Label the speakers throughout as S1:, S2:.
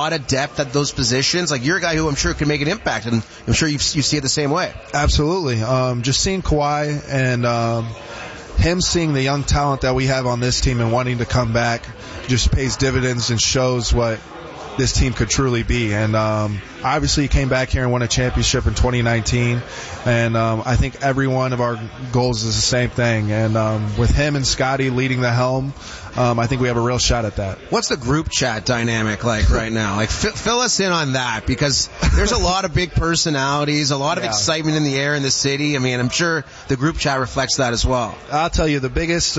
S1: lot of depth at those positions? Like, you're a guy who I'm sure can make an impact, and I'm sure you see it the same way.
S2: Absolutely. Just seeing Kawhi and him seeing the young talent that we have on this team and wanting to come back just pays dividends and shows what this team could truly be. And obviously he came back here and won a championship in 2019, and I think every one of our goals is the same thing. And with him and Scotty leading the helm, I think we have a real shot at that.
S1: What's the group chat dynamic like right now? Like, fill us in on that, because there's a lot of big personalities, a lot of excitement in the air in the city. I mean, I'm sure the group chat reflects that as well.
S2: I'll tell you, the biggest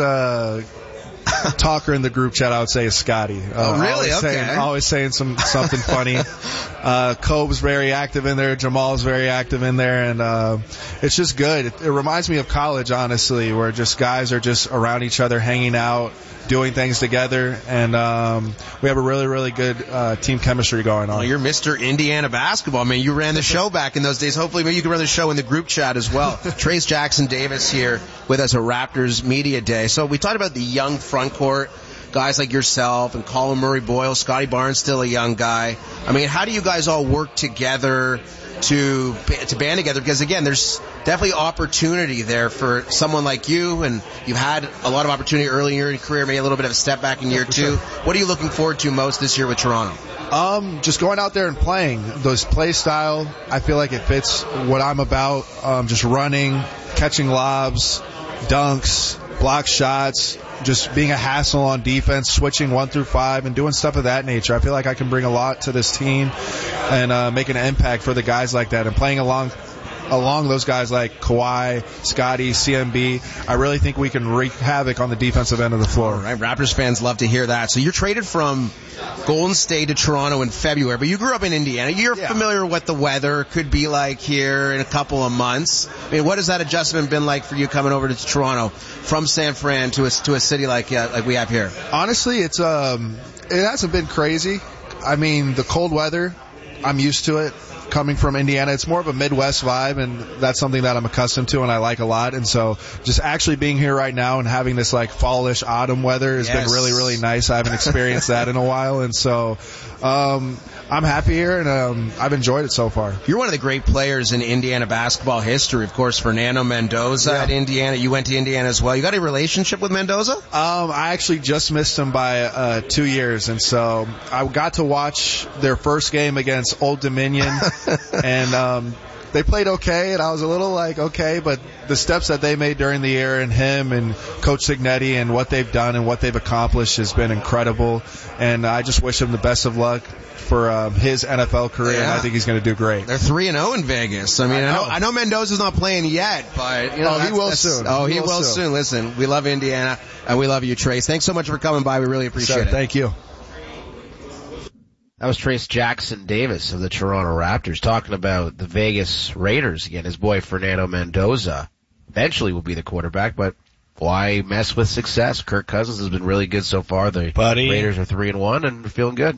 S2: talker in the group chat, I would say, is Scotty.
S1: Oh, really?
S2: Always saying something funny. Cobe's very active in there. Jamal's very active in there, and it's just good. It reminds me of college, honestly, where just guys are just around each other, hanging out, doing things together, and we have a really, really good team chemistry going on.
S1: Well, you're Mr. Indiana basketball. I mean, you ran the show back in those days. Hopefully maybe you can run the show in the group chat as well. Trayce Jackson-Davis here with us at Raptors Media Day. So we talked about the young front court, guys like yourself and Colin Murray-Boyle, Scotty Barnes, still a young guy. I mean, how do you guys all work together to band together? Because again, there's definitely opportunity there for someone like you, and you've had a lot of opportunity early in your career, maybe a little bit of a step back in year two. What are you looking forward to most this year with Toronto?
S2: Just going out there and playing. Those play style, I feel like it fits what I'm about. Just running, catching lobs, dunks, block shots, just being a hassle on defense, switching 1 through 5, and doing stuff of that nature. I feel like I can bring a lot to this team and make an impact for the guys like that. And playing along those guys like Kawhi, Scotty, CMB, I really think we can wreak havoc on the defensive end of the floor.
S1: All right, Raptors fans love to hear that. So you're traded from Golden State to Toronto in February, but you grew up in Indiana. You're familiar with what the weather could be like here in a couple of months. I mean, what has that adjustment been like for you coming over to Toronto from San Fran to a city like we have here?
S2: Honestly, it hasn't been crazy. I mean, the cold weather, I'm used to it. Coming from Indiana, it's more of a Midwest vibe, and that's something that I'm accustomed to and I like a lot. And so just actually being here right now and having this like fallish autumn weather has been really, really nice. I haven't experienced that in a while, and so I'm happy here, and I've enjoyed it so far.
S1: You're one of the great players in Indiana basketball history, of course. Fernando Mendoza at Indiana. You went to Indiana as well. You got a relationship with Mendoza?
S2: I actually just missed him by 2 years, and so I got to watch their first game against Old Dominion, and they played okay, and I was a little like, okay, but the steps that they made during the year, and him and Coach Signetti and what they've done and what they've accomplished has been incredible, and I just wish him the best of luck for his NFL career, and I think he's going to do great.
S1: They're 3-0 in Vegas. I mean, I know Mendoza's not playing yet, but
S2: he will soon.
S1: He will soon. Listen, we love Indiana, and we love you, Trayce. Thanks so much for coming by. We really appreciate it.
S2: Thank you.
S3: That was Trayce Jackson-Davis of the Toronto Raptors talking about the Vegas Raiders again. His boy Fernando Mendoza eventually will be the quarterback, but why mess with success? Kirk Cousins has been really good so far. The Raiders are 3-1 and they're feeling good.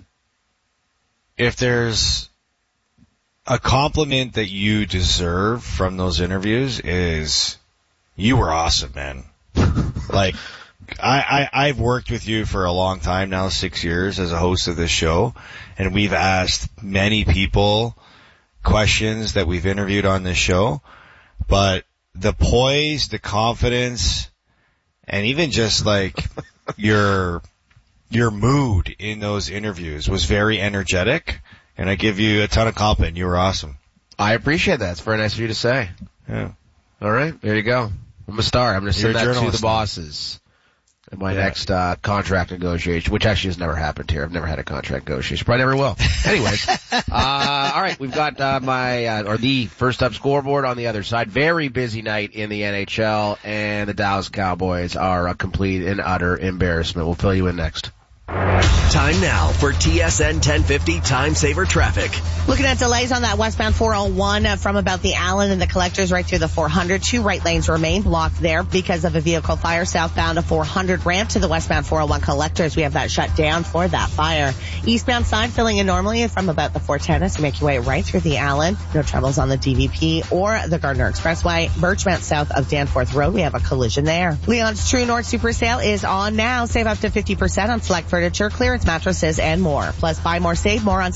S4: If there's a compliment that you deserve from those interviews is you were awesome, man. Like, I've worked with you for a long time now, 6 years as a host of this show, and we've asked many people questions that we've interviewed on this show, but the poise, the confidence, and even just like your mood in those interviews was very energetic, and I give you a ton of compliment. You were awesome.
S3: I appreciate that. It's very nice of you to say.
S4: Yeah.
S3: All right, there you go. I'm a star. I'm going to send that to the bosses in my next contract negotiation, which actually has never happened here. I've never had a contract negotiation. Probably never will. Anyways, all right, we've got the First Up scoreboard on the other side. Very busy night in the NHL, and the Dallas Cowboys are a complete and utter embarrassment. We'll fill you in next.
S5: Time now for TSN 1050 Time Saver Traffic.
S6: Looking at delays on that westbound 401 from about the Allen and the Collectors right through the 400. 2 right lanes remain blocked there because of a vehicle fire. Southbound a 400 ramp to the westbound 401 Collectors. We have that shut down for that fire. Eastbound side filling in normally from about the 410 as you make your way right through the Allen. No troubles on the DVP or the Gardner Expressway. Birchmount south of Danforth Road. We have a collision there. Leon's True North Super Sale is on now. Save up to 50% on select furniture, clearance mattresses, and more. Plus buy more, save more on